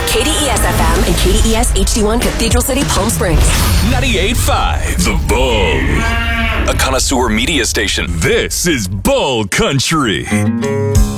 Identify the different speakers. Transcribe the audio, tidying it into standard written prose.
Speaker 1: KDES FM and KDES HD1 Cathedral City, Palm Springs.
Speaker 2: 98.5 The Bull. A connoisseur media station. This is Bull Country.